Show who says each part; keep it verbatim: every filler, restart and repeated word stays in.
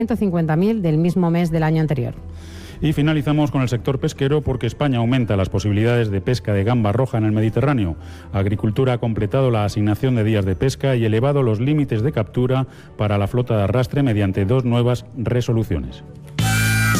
Speaker 1: ciento cincuenta mil del mismo mes del año anterior.
Speaker 2: Y finalizamos con el sector pesquero porque España aumenta las posibilidades de pesca de gamba roja en el Mediterráneo. Agricultura ha completado la asignación de días de pesca y elevado los límites de captura para la flota de arrastre mediante dos nuevas resoluciones.